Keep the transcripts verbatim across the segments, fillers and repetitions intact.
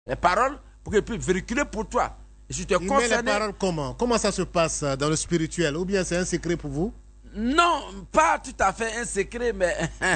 les paroles pour qu'elles puissent véhiculer pour toi. Et si tu es Il concerné... met les paroles comment? Comment ça se passe dans le spirituel? Ou bien c'est un secret pour vous? Non, pas tout à fait un secret, mais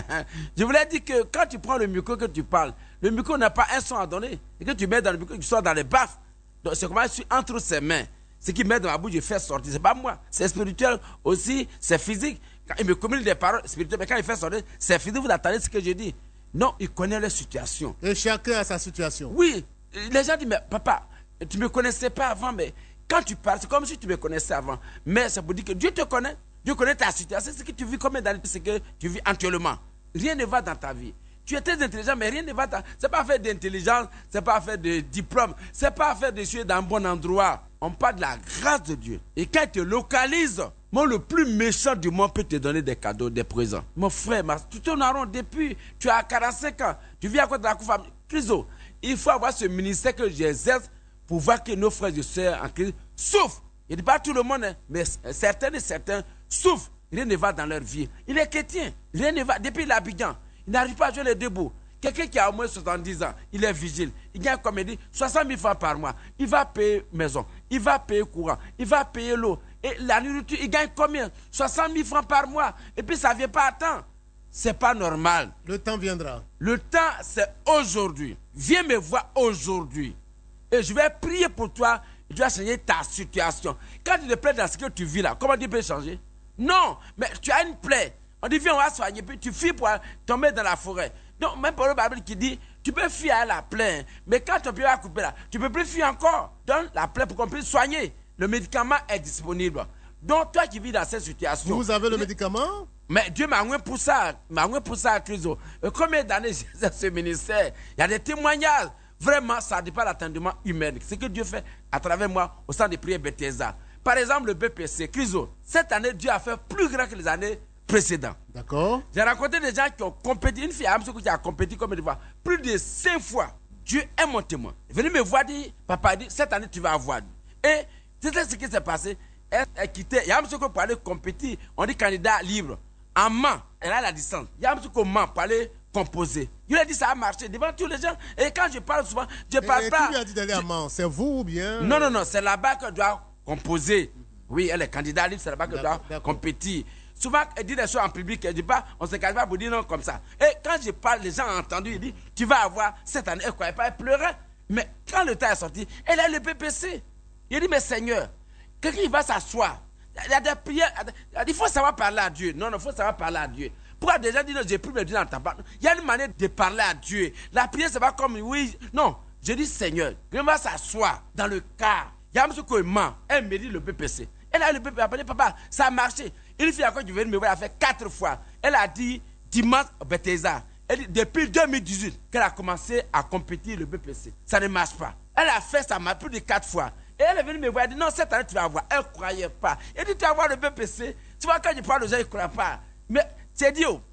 je voulais dire que quand tu prends le micro que tu parles, le micro n'a pas un son à donner. Et que tu mets dans le micro, tu sors dans les baffes. Donc c'est comment je suis entre ses mains. Ce qu'il met dans ma bouche, je fais sortir. C'est pas moi. C'est spirituel aussi, c'est physique. Quand il me communique des paroles spirituelles, mais quand il fait sortir, c'est physique. Vous attendez ce que je dis. Non, il connaît leur situation. Et chacun a sa situation. Oui. Les gens disent, mais papa, tu ne me connaissais pas avant, mais quand tu parles, c'est comme si tu me connaissais avant. Mais ça veut dire que Dieu te connaît. Dieu connaît ta situation. C'est ce que tu vis, combien d'années, c'est que tu vis actuellement. Rien ne va dans ta vie. Tu es très intelligent, mais rien ne va dans... Ce n'est pas fait d'intelligence, ce n'est pas fait de diplôme, ce n'est pas fait de suivre dans un bon endroit. On parle de la grâce de Dieu. Et quand il te localise, moi, le plus méchant du monde peut te donner des cadeaux, des présents. Mon frère, ma... tu tournes en rond depuis, tu as quarante-cinq ans, tu vis à côté de la famille. Christo, il faut avoir ce ministère que j'exerce pour voir que nos frères et sœurs en Christ souffrent. Je ne dis pas tout le monde, hein, mais certains et certains souffrent. Rien ne va dans leur vie. Il est chrétien. Rien ne va. Depuis l'Abidjan, il n'arrive pas à jouer les debout. Quelqu'un qui a au moins soixante-dix ans, il est vigile. Il gagne, comme il dit, soixante mille francs par mois. Il va payer maison. Il va payer courant. Il va payer l'eau. Et la nourriture, il gagne combien? soixante mille francs par mois. Et puis ça ne vient pas à temps. Ce n'est pas normal. Le temps viendra. Le temps, c'est aujourd'hui. Viens me voir aujourd'hui. Et je vais prier pour toi. Tu vas changer ta situation. Quand tu te plais dans ce que tu vis là, comment tu peux changer? Non, mais tu as une plaie. On dit, viens, on va soigner. Puis tu fuis pour tomber dans la forêt. Donc, même pour le Bible qui dit, tu peux fuir à la plaie. Mais quand ton pied va couper là, tu ne peux plus fuir encore. Donne la plaie pour qu'on puisse soigner. Le médicament est disponible. Donc, toi qui vis dans cette situation. Vous avez le médicament? Mais Dieu m'a envoyé pour ça. M'a envoyé pour ça à Christo. Combien d'années j'ai ce ministère? Il y a des témoignages. Vraiment, ça ne dépend pas l'attendement humain. Ce que Dieu fait à travers moi au sein des prières Bethesda. Par exemple, le B P C, Christo, cette année, Dieu a fait plus grand que les années précédentes. D'accord. J'ai rencontré des gens qui ont compéti. Une fille à Amsterdam qui a compéti comme une fois. Plus de cinq fois. Dieu est mon témoin. Il est venu me voir, dit, papa dit, cette année, tu vas avoir. Et c'est ce qui s'est passé. Elle a quitté. Il y a Amsterdam pour aller compétir. On dit candidat libre. En main, elle a la distance. Il y a Amsterdam pour aller composer. Il a dit ça a marché devant tous les gens. Et quand je parle souvent, je ne parle et pas. Qui lui a dit d'aller à Mans? C'est vous ou bien? Non, non, non, c'est là-bas qu'elle doit composer. Oui, elle est candidate libre, c'est là-bas qu'elle doit compétir. Souvent, elle dit des choses en public, elle ne dit pas, on ne se cache pas pour dire non comme ça. Et quand je parle, les gens ont entendu, ils disent, tu vas avoir cette année, elle ne croyait pas, elle pleurait. Mais quand le temps est sorti, elle a le P P C. Il dit, mais Seigneur, quelqu'un va s'asseoir. Il y a des prières, il faut savoir parler à Dieu. Non, non, il faut savoir parler à Dieu. Pourquoi déjà dire, j'ai plus me dire dans ta part? Il y a une manière de parler à Dieu. La prière, c'est pas comme, oui, non. Je dis, Seigneur, quelqu'un va s'asseoir dans le car. Il y a un monsieur qui ment. Elle me dit le P P C. Elle a le P P C. Elle a dit, papa, ça a marché. Une fille encore qui vient me voir, elle a fait quatre fois. Elle a dit, dimanche, Bethesda. Elle dit, depuis deux mille dix-huit, qu'elle a commencé à compétir le B P C. Ça ne marche pas. Elle a fait ça plus de quatre fois. Et elle est venue me voir, elle dit, non, cette année, tu vas avoir. Elle ne croyait pas. Elle dit, tu vas avoir le B P C. Tu vois, quand je parle aux gens, ils ne croient pas. Mais, c'est dit, oh.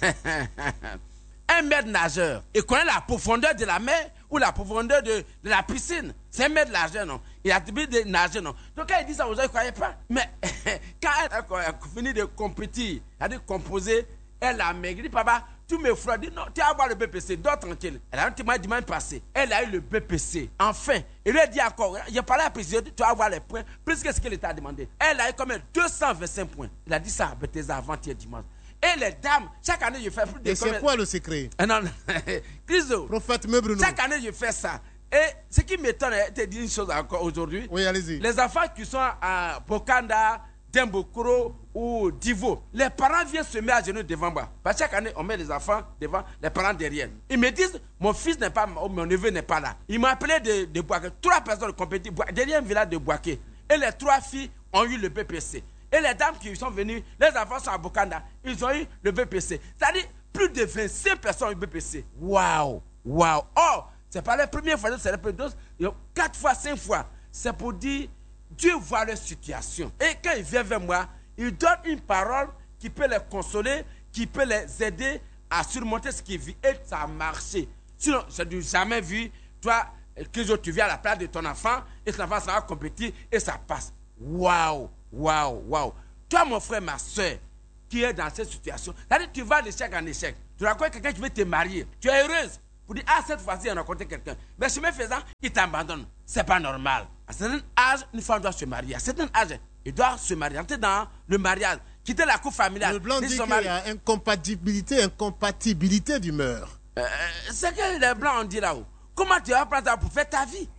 Un maître nageur, il connaît la profondeur de la mer ou la profondeur de, de la piscine. C'est un maître nageur, non? Il a l'habitude de nager, non? Donc quand il dit ça aux gens, ils ne croyaient pas. Mais quand elle a fini de compétir, elle a dit composer, elle a maigri. Elle dit, papa, tous mes frères disent, non, tu vas avoir le B P C, dors tranquille. Elle a un témoin dimanche passé. Elle a eu le B P C. Enfin, il lui a dit encore, il a parlé à la présidente, tu vas avoir les points, plus que ce que l'État a demandé. Elle a eu quand même deux cent vingt-cinq points. Il a dit ça à Bethesda avant-hier dimanche. Et les dames, chaque année, je fais plus de... Et c'est quoi le secret? Ah non, non. Christo, Prophète Mebruno. chaque année, je fais ça. Et ce qui m'étonne, je te dis une chose encore aujourd'hui. Oui, allez-y. Les enfants qui sont à Bokanda, Dembokoro ou Divo, les parents viennent se mettre à genoux devant moi. Parce que chaque année, on met les enfants devant, les parents derrière. Ils me disent, mon fils n'est pas, mon neveu n'est pas là. Ils m'ont appelé de, de Boaké. Trois personnes compétitives, derrière un village de Boaké. Et les trois filles ont eu le B P C. Et les dames qui sont venues, les enfants sont à Bokanda, ils ont eu le B P C. C'est-à-dire, plus de vingt-cinq personnes ont eu le B P C. Waouh! Waouh! Oh! C'est pas la première fois, c'est la première dose. Quatre fois, cinq fois. C'est pour dire, Dieu voit leur situation. Et quand il vient vers moi, il donne une parole qui peut les consoler, qui peut les aider à surmonter ce qu'ils vivent. Et ça a marché. Sinon, je n'ai jamais vu, toi, que tu viens à la place de ton enfant, et ton enfant, ça va compétir, et ça passe. Waouh! Waouh, waouh. Toi, mon frère, ma soeur, qui est dans cette situation, c'est-à-dire tu vas d'échec en échec. Tu rencontres quelqu'un qui veut te marier. Tu es heureuse. pour dire, ah, cette fois-ci, il a rencontré quelqu'un. Mais chemin faisant, il t'abandonne. C'est pas normal. À un certain âge, une femme doit se marier. À un certain âge, il doit se marier. Entrer dans le mariage, quitter la cour familiale. Le blanc dit qu'il y a incompatibilité, incompatibilité d'humeur. Euh, c'est que les blancs ont dit là-haut. Comment tu vas prendre ça pour faire ta vie?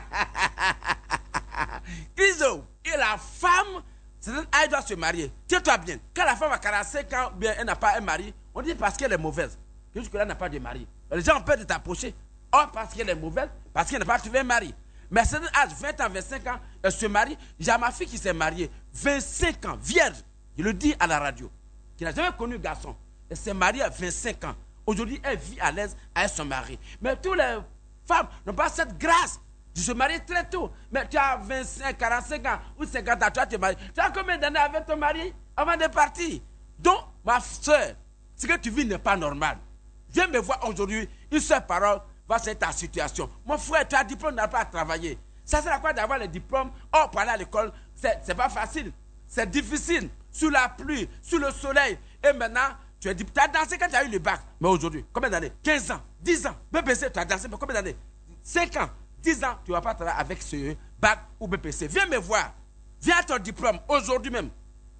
Christo, et la femme, elle doit se marier. Tiens-toi bien. Quand la femme a quarante-cinq ans, bien, elle n'a pas un mari, on dit parce qu'elle est mauvaise. Jusque-là, elle n'a pas de mari. Les gens ont peur de t'approcher. Oh, parce qu'elle est mauvaise, parce qu'elle n'a pas trouvé un mari. Mais à cet âge, vingt ans, vingt-cinq ans, elle se marie. J'ai ma fille qui s'est mariée, vingt-cinq ans, vierge. Je le dis à la radio. Qui n'a jamais connu garçon. Elle s'est mariée à vingt-cinq ans. Aujourd'hui, elle vit à l'aise avec son mari. Mais toutes les femmes n'ont pas cette grâce de se marier très tôt. Mais tu as vingt-cinq, quarante-cinq ans ou cinquante ans, tu as te marier. Tu as combien d'années avec ton mari avant de partir? Donc, ma soeur, ce que tu vis n'est pas normal. Viens me voir aujourd'hui, une seule parole va ser ta situation. Mon frère, tu as un diplôme, tu n'as pas à travailler. Ça sert à quoi d'avoir le diplôme? Oh, pour aller à l'école, c'est pas facile. C'est difficile. Sous la pluie, sous le soleil. Et maintenant, tu as, as dansé quand tu as eu le bac. Mais aujourd'hui, combien d'années? quinze ans, dix ans. B P C, tu as dansé, mais combien d'années? cinq ans, dix ans, tu ne vas pas travailler avec ce bac ou B P C. Viens me voir. Viens à ton diplôme, aujourd'hui même.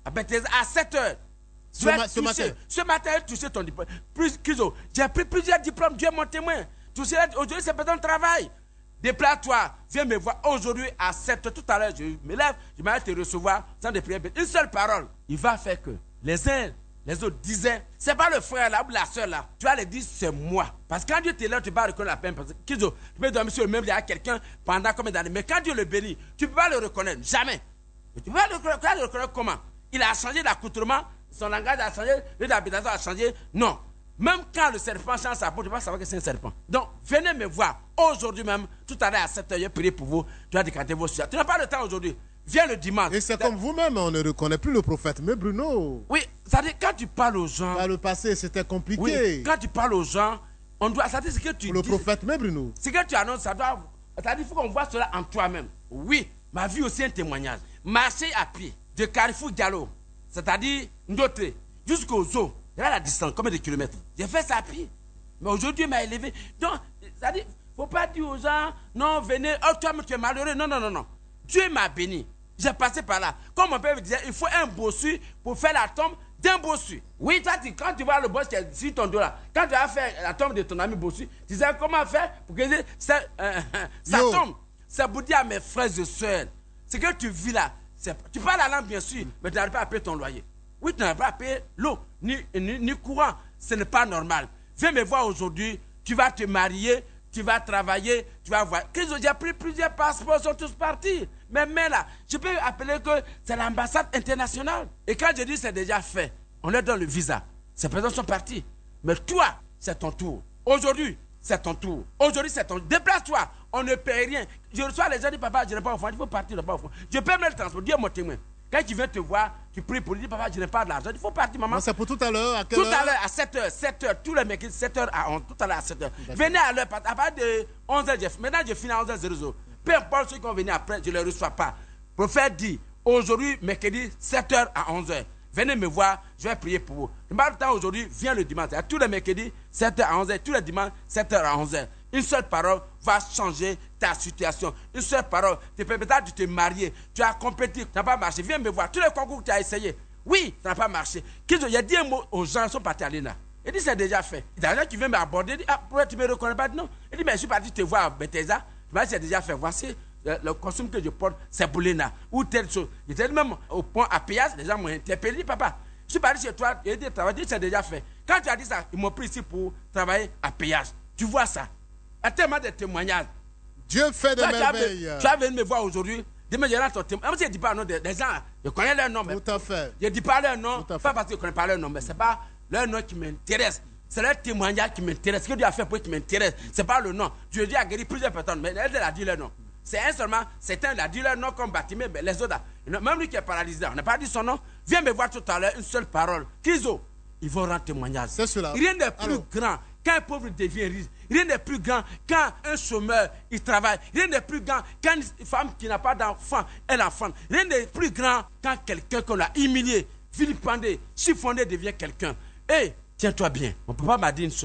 À sept heures. Ce, ma ce matin. Ce matin, tu sais ton diplôme. Plus, j'ai pris plusieurs diplômes, Dieu est mon témoin. Tu sais, aujourd'hui, c'est pas ton travail. Déplace-toi, viens me voir aujourd'hui à sept heures. Tout à l'heure, je me lève, je vais te recevoir sans de prière. Une seule parole, il va faire que les uns, les autres disaient, c'est pas le frère là ou la soeur là. Tu vas leur dire, c'est moi. Parce que quand Dieu t'est là, tu ne peux pas reconnaître la peine. Parce que tu peux dormir sur le même lit avec quelqu'un pendant combien d'années. Mais quand Dieu le bénit, tu ne peux pas le reconnaître. Jamais. Mais tu peux pas le reconnaître, le reconnaître comment? Il a changé d'accoutrement, son langage a changé, l'habitation a changé. Non. Même quand le serpent change sa peau, tu ne vas pas savoir que c'est un serpent. Donc, venez me voir aujourd'hui même, tout à l'heure à sept heures, je prie pour vous, tu vas décanter vos sujets. Tu n'as pas le temps aujourd'hui. Viens le dimanche. Et c'est comme vous-même, on ne reconnaît plus le prophète. Mais Bruno. Oui, c'est-à-dire quand tu parles aux gens. Dans le passé, c'était compliqué. Oui, quand tu parles aux gens, on doit. C'est-à-dire ce que tu pour dis. Le prophète, mais Bruno. Ce que tu annonces, ça doit. C'est-à-dire il faut qu'on voit cela en toi-même. Oui, ma vie aussi est un témoignage. Marcher à pied de Carrefour Diallo, c'est-à-dire Ndoté, jusqu'au zoo. Il y a la distance, combien de kilomètres? J'ai fait ça à pied. Mais aujourd'hui, Dieu m'a élevé. Donc, c'est-à-dire, il ne faut pas dire aux gens, non, venez, oh, toi, tu es malheureux. Non, non, non, non. Dieu m'a béni. J'ai passé par là. Comme mon père me disait, il faut un bossu pour faire la tombe d'un bossu. Oui, toi, tu, quand tu vois le boss qui est sur ton dos là, quand tu vas faire la tombe de ton ami bossu, tu sais comment faire pour que ça, euh, ça tombe. C'est pour dire à mes frères et sœurs, ce que tu vis là, tu parles la langue bien sûr, mais tu n'arrives pas à payer ton loyer. Oui, tu n'arrives pas à payer l'eau, ni, ni, ni courant. Ce n'est pas normal. Viens me voir aujourd'hui, tu vas te marier, tu vas travailler, tu vas voir. J'ai pris plusieurs passeports, ils sont tous partis. Mais, mais là, je peux appeler que c'est l'ambassade internationale. Et quand je dis c'est déjà fait, on leur donne le visa. Ces personnes sont parties. Mais toi, c'est ton tour. Aujourd'hui, c'est ton tour. Aujourd'hui, c'est ton tour. Déplace-toi. On ne paye rien. Je reçois les gens, disent papa, je n'ai pas enfant. Il faut partir, je n'ai pas enfant. Je peux me le transport. Dieu est mon témoin. Quand tu viens te voir, tu pries pour lui, dis papa, je n'ai pas de l'argent. Il faut partir, maman. C'est pour tout à l'heure. À quelle Tout heure? à l'heure, à sept heures. sept heures. Tous les mercredis, sept heures à onze. Tout à l'heure à sept heures. Venez à l'heure. À partir de onze heures, maintenant je finis à onze heures. Peu importe ceux qui vont venir après, je ne les reçois pas. Le prophète dit, aujourd'hui, mercredi, sept heures à onze heures. Venez me voir, je vais prier pour vous. Le temps aujourd'hui, viens le dimanche. À tous les mercredis, sept heures à onze heures. Tous les dimanches, sept heures à onze heures. Une seule parole va changer ta situation. Une seule parole te permettra de te marier. Tu as compétit, ça n'a pas marché. Viens me voir. Tous les concours que tu as essayé, oui, ça n'a pas marché. Il a dit un mot aux gens, ils sont partis à l'E N A. Il dit, c'est déjà fait. Il y a des gens qui viennent m'aborder. Il dit, ah, pourquoi tu ne me reconnais pas? Non. Il dit, mais je suis parti te voir à Bethesda. Je m'ai dit, c'est déjà fait. Voici le, le costume que je porte, c'est pour l'E N A. Ou telle chose. J'étais même au point à péage, les gens m'ont interpellé. Il dit, papa, je suis parti chez toi. Il dit, travailler, c'est déjà fait. Quand tu as dit ça, ils m'ont pris ici pour travailler à péage. Tu vois ça? Il y a tellement de témoignages. Dieu fait des merveilles. Tu vas venir me voir aujourd'hui. Demain, je rentre ton témoignage. Je ne dis pas le nom des gens. Je connais leur nom. Tout à fait. Je ne dis pas leur nom. Pas parce que je ne connais pas leur nom. Mais ce n'est pas leur nom qui m'intéresse. C'est leur témoignage qui m'intéresse. Ce que Dieu a fait pour eux qui m'intéresse. Ce n'est pas le nom. Dieu a guéri plusieurs personnes. Mais elle a dit leur nom. C'est un seulement. C'est un, il a dit leur nom comme bâtiment. Mais les autres, même lui qui est paralysé, on n'a pas dit son nom. Viens me voir tout à l'heure. Une seule parole. Kizo, ils vont rendre témoignage. C'est cela. Rien n'est plus Alors. grand. Quand un pauvre devient riche, rien n'est plus grand quand un chômeur il travaille. Rien n'est plus grand quand une femme qui n'a pas d'enfant, elle enfante. Rien n'est plus grand quand quelqu'un qu'on a humilié, vilipendé, chiffonné devient quelqu'un. Et tiens-toi bien, mon papa m'a dit une chose.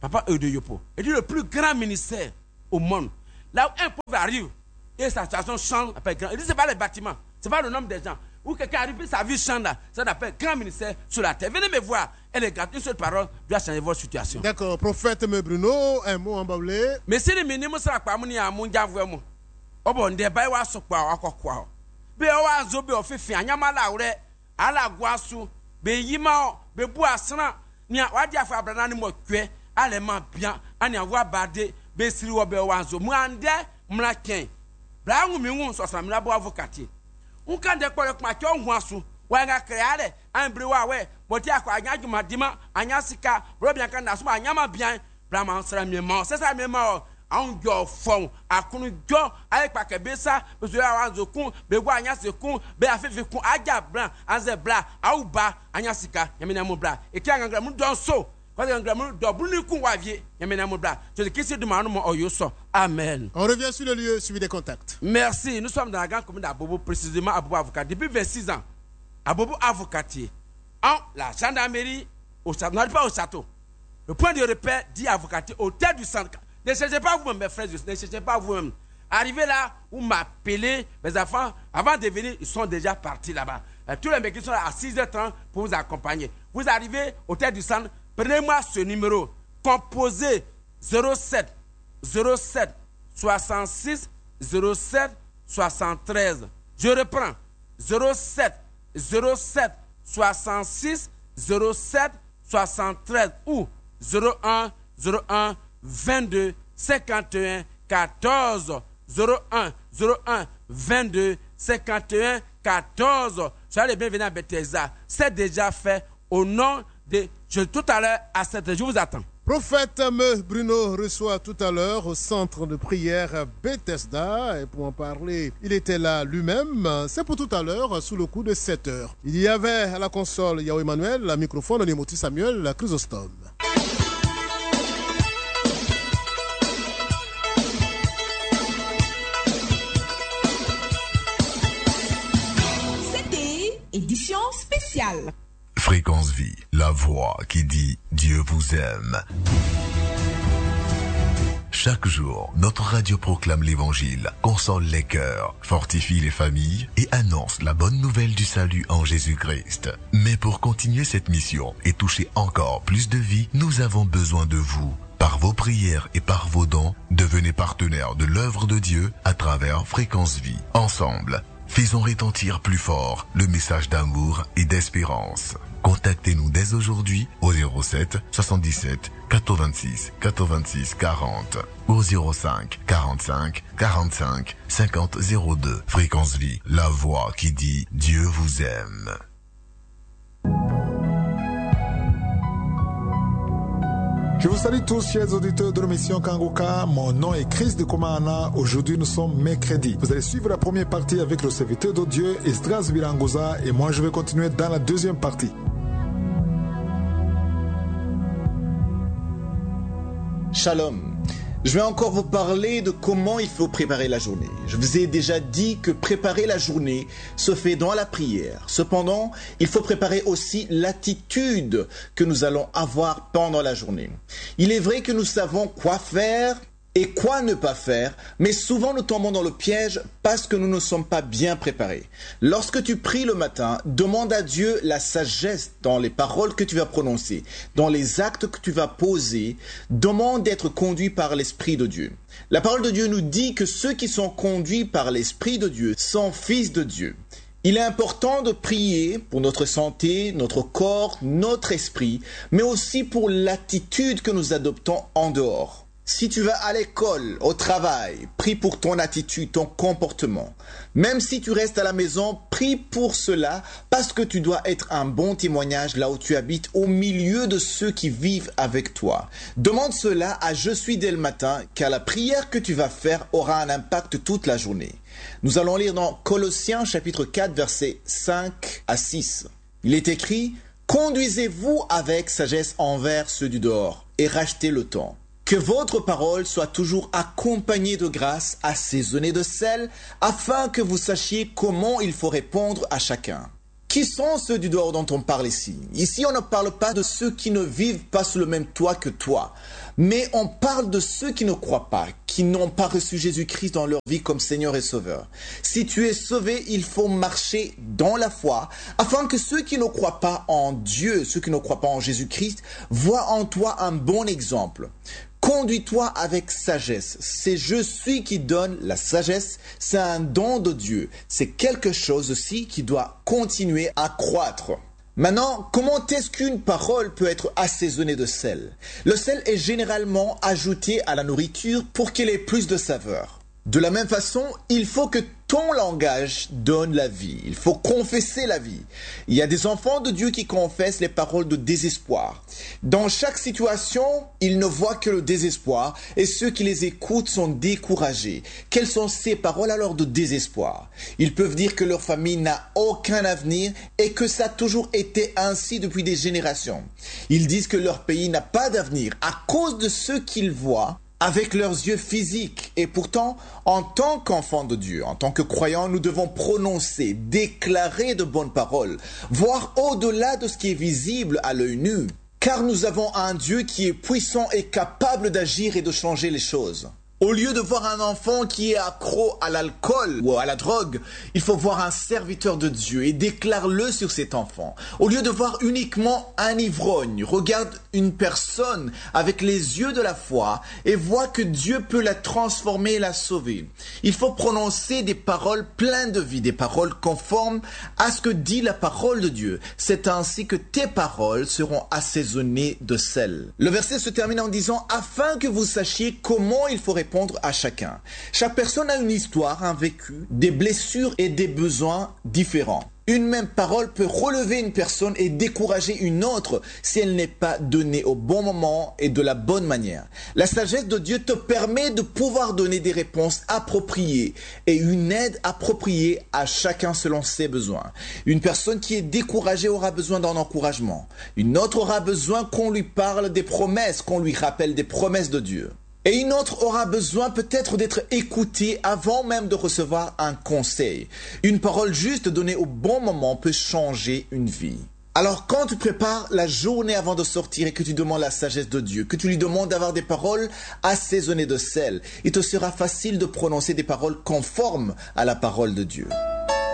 Papa Eudeyopo. Il dit le plus grand ministère au monde. Là où un pauvre arrive, et sa situation change, appelle grand. Il dit c'est pas les bâtiments, c'est pas le nombre des gens. Où quelqu'un arrive, sa vie change là, ça s'appelle grand ministère sur la terre. Venez me voir, elle est gratuite, une seule parole doit changer votre situation. D'accord, prophète me Bruno, un mot en baoulé. Mais si les minimes sont à mon à mon diable, oh bon, des bails à quoi, à quoi. Be wa zo be ofefi anyama la wure ala guasu be yima be bu asra ni wadi afa abrana ni mo twe ale ma bia ani awa bade be siri wo be wa zo mu ande mra ken bra hu mi hu so sra mra bo avocate unka de kpore kuma ke ohun asu wa nga kreare an bre wa we boti akwa anya djuma dima anya sika bro bia kan da so anyama bia bra ma sra mi ma se sa mi ma on go fon akunu jo ay pa ke besa be so ya wanzo kun be gwa anya se kun be afefi kun aja bran anze bra auba anya sika yamena mo bra e ki angra mu don so ko angra mu do bruni kun wa vie yamena mo bra so ki se duma no mo oyo so amen. On revient sur le lieu suivi des contacts. Merci, nous sommes dans la grande commune d'Abobo, précisément Abobo avocat depuis vingt-six ans. Abobo avocatier en la gendarmerie au château, non pas au château. Le point de repère dit avocatier au tête du centre. Ne cherchez pas vous-même, mes frères, ne cherchez pas vous-même. Arrivez là, vous m'appelez, mes enfants, avant de venir, ils sont déjà partis là-bas. Euh, tous les mecs qui sont là à six heures trente pour vous accompagner. Vous arrivez au tête du centre, prenez-moi ce numéro, composez zéro sept zéro sept soixante-six zéro sept soixante-treize. Je reprends, zéro sept zéro sept soixante-six zéro sept soixante-treize ou zéro un zéro un vingt-deux cinquante et un quatorze zéro un zéro un vingt-deux cinquante et un quatorze. Soyez les bienvenus à Bethesda. C'est déjà fait au nom de je, tout à l'heure à sept heures. Je vous attends. Prophète Me Bruno reçoit tout à l'heure au centre de prière Bethesda. Et pour en parler, il était là lui-même. C'est pour tout à l'heure, sous le coup de sept heures. Il y avait à la console Yao Emmanuel, la microphone Némoti Samuel, la Chrysostome. Édition spéciale. Fréquence Vie, la voix qui dit Dieu vous aime. Chaque jour, notre radio proclame l'évangile, console les cœurs, fortifie les familles et annonce la bonne nouvelle du salut en Jésus-Christ. Mais pour continuer cette mission et toucher encore plus de vies, nous avons besoin de vous. Par vos prières et par vos dons, devenez partenaires de l'œuvre de Dieu à travers Fréquence Vie. Ensemble, faisons retentir plus fort le message d'amour et d'espérance. Contactez-nous dès aujourd'hui au zéro sept soixante-dix-sept quatre-vingt-six quatre-vingt-six quarante ou au zéro cinq quarante-cinq quarante-cinq cinquante zéro deux. Fréquence Vie, la voix qui dit Dieu vous aime. Je vous salue tous, chers auditeurs de l'émission Kangoka. Mon nom est Chris de Komana. Aujourd'hui, nous sommes mercredi. Vous allez suivre la première partie avec le serviteur de Dieu, Esdras Birangoza, et moi, je vais continuer dans la deuxième partie. Shalom. Je vais encore vous parler de comment il faut préparer la journée. Je vous ai déjà dit que préparer la journée se fait dans la prière. Cependant, il faut préparer aussi l'attitude que nous allons avoir pendant la journée. Il est vrai que nous savons quoi faire et quoi ne pas faire, mais souvent nous tombons dans le piège parce que nous ne sommes pas bien préparés. Lorsque tu pries le matin, demande à Dieu la sagesse dans les paroles que tu vas prononcer, dans les actes que tu vas poser. Demande d'être conduit par l'Esprit de Dieu. La parole de Dieu nous dit que ceux qui sont conduits par l'Esprit de Dieu sont fils de Dieu. Il est important de prier pour notre santé, notre corps, notre esprit, mais aussi pour l'attitude que nous adoptons en dehors. Si tu vas à l'école, au travail, prie pour ton attitude, ton comportement. Même si tu restes à la maison, prie pour cela parce que tu dois être un bon témoignage là où tu habites, au milieu de ceux qui vivent avec toi. Demande cela à Je suis dès le matin, car la prière que tu vas faire aura un impact toute la journée. Nous allons lire dans Colossiens chapitre quatre, versets cinq à six. Il est écrit « Conduisez-vous avec sagesse envers ceux du dehors et rachetez le temps. » Que votre parole soit toujours accompagnée de grâce, assaisonnée de sel, afin que vous sachiez comment il faut répondre à chacun. Qui sont ceux du dehors dont on parle ici? Ici, on ne parle pas de ceux qui ne vivent pas sous le même toit que toi, mais on parle de ceux qui ne croient pas, qui n'ont pas reçu Jésus-Christ dans leur vie comme Seigneur et Sauveur. Si tu es sauvé, il faut marcher dans la foi, afin que ceux qui ne croient pas en Dieu, ceux qui ne croient pas en Jésus-Christ, voient en toi un bon exemple. Conduis-toi avec sagesse. C'est je suis qui donne la sagesse. C'est un don de Dieu. C'est quelque chose aussi qui doit continuer à croître. Maintenant, comment est-ce qu'une parole peut être assaisonnée de sel? Le sel est généralement ajouté à la nourriture pour qu'elle ait plus de saveur. De la même façon, il faut que ton langage donne la vie. Il faut confesser la vie. Il y a des enfants de Dieu qui confessent les paroles de désespoir. Dans chaque situation, ils ne voient que le désespoir et ceux qui les écoutent sont découragés. Quelles sont ces paroles alors de désespoir? Ils peuvent dire que leur famille n'a aucun avenir et que ça a toujours été ainsi depuis des générations. Ils disent que leur pays n'a pas d'avenir à cause de ce qu'ils voient avec leurs yeux physiques. Et pourtant, en tant qu'enfants de Dieu, en tant que croyants, nous devons prononcer, déclarer de bonnes paroles, voir au-delà de ce qui est visible à l'œil nu. Car nous avons un Dieu qui est puissant et capable d'agir et de changer les choses. Au lieu de voir un enfant qui est accro à l'alcool ou à la drogue, il faut voir un serviteur de Dieu et déclare-le sur cet enfant. Au lieu de voir uniquement un ivrogne, regarde une personne avec les yeux de la foi et vois que Dieu peut la transformer et la sauver. Il faut prononcer des paroles pleines de vie, des paroles conformes à ce que dit la parole de Dieu. C'est ainsi que tes paroles seront assaisonnées de sel. Le verset se termine en disant « Afin que vous sachiez comment il faut répondre à chacun. » Chaque personne a une histoire, un vécu, des blessures et des besoins différents. Une même parole peut relever une personne et décourager une autre si elle n'est pas donnée au bon moment et de la bonne manière. La sagesse de Dieu te permet de pouvoir donner des réponses appropriées et une aide appropriée à chacun selon ses besoins. Une personne qui est découragée aura besoin d'un encouragement. Une autre aura besoin qu'on lui parle des promesses, qu'on lui rappelle des promesses de Dieu. Et une autre aura besoin peut-être d'être écoutée avant même de recevoir un conseil. Une parole juste donnée au bon moment peut changer une vie. Alors quand tu prépares la journée avant de sortir et que tu demandes la sagesse de Dieu, que tu lui demandes d'avoir des paroles assaisonnées de sel, il te sera facile de prononcer des paroles conformes à la parole de Dieu.